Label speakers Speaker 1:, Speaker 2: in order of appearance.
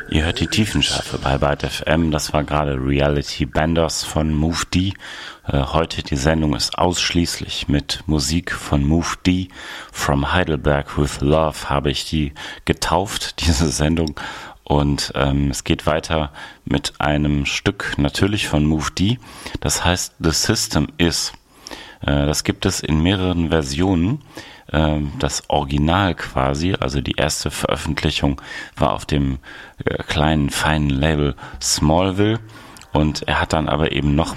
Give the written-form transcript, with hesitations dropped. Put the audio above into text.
Speaker 1: Ihr hört die Tiefenschärfe bei Byte FM. Das war gerade Reality Benders von Move D. Heute die Sendung ist ausschließlich mit Musik von Move D. From Heidelberg with Love habe ich die getauft, diese Sendung. Und es geht weiter mit einem Stück natürlich von Move D. Das heißt The System Is. Das gibt es in mehreren Versionen. Das Original quasi, also die erste Veröffentlichung, war auf dem kleinen, feinen Label Smallville. Und er hat dann aber eben noch